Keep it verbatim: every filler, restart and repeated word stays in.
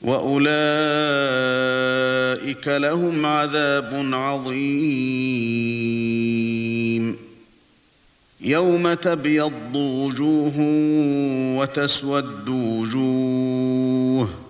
وأولئك لهم عذاب عظيم يوم تبيض وجوه وتسود وجوه